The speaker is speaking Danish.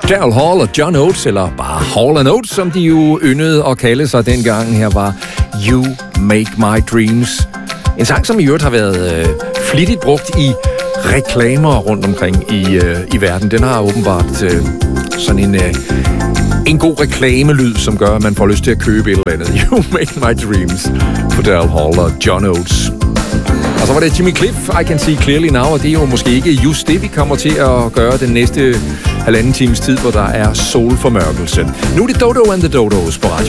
Daryl Hall og John Oates, eller bare Hall & Oates, som de jo yndede at kalde sig dengang. Her var You Make My Dreams. En sang, som i øvrigt har været flittigt brugt i reklamer rundt omkring i verden. Den har åbenbart sådan en god reklamelyd, som gør, at man får lyst til at købe et eller andet. You Make My Dreams for Daryl Hall og John Oates. Og så var det Jimmy Cliff, I Can See Clearly Now, og det er jo måske ikke just det, vi kommer til at gøre den næste halvanden times tid, hvor der er solformørkelse. Nu er det Dodo and the Dodos på Radio